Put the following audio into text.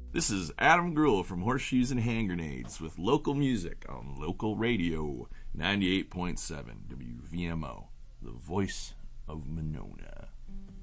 This is Adam Gruhl from Horseshoes and Hand Grenades with local music on local radio 98.7 WVMO, the voice of Monona.